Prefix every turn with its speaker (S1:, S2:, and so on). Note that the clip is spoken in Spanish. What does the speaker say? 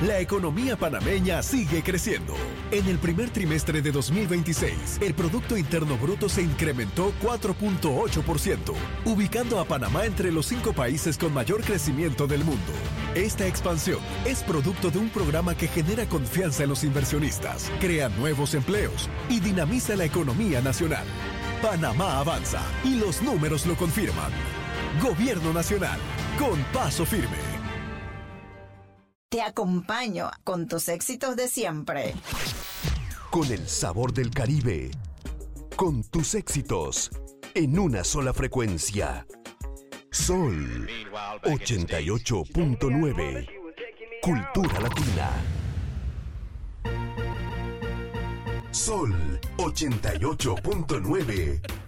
S1: La economía panameña sigue creciendo. En el primer trimestre de 2026, el Producto Interno Bruto se incrementó 4.8%, ubicando a Panamá entre los 5 países con mayor crecimiento del mundo. Esta expansión es producto de un programa que genera confianza en los inversionistas, crea nuevos empleos y dinamiza la economía nacional. Panamá avanza y los números lo confirman. Gobierno Nacional, con paso firme.
S2: Te acompaño con tus éxitos de siempre.
S3: Con el sabor del Caribe. Con tus éxitos. En una sola frecuencia. Sol 88.9. Cultura Latina. Sol 88.9.